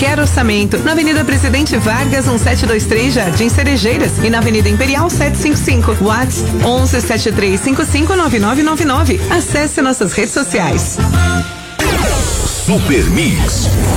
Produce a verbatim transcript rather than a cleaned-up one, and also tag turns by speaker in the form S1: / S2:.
S1: qualquer orçamento. Na Avenida Presidente Vargas, um sete dois três, Jardim Cerejeiras, e na Avenida Imperial setecentos e cinquenta e cinco. WhatsApp onze sete três cinco cinco nove nove nove nove. Acesse nossas redes sociais.
S2: Super Mix.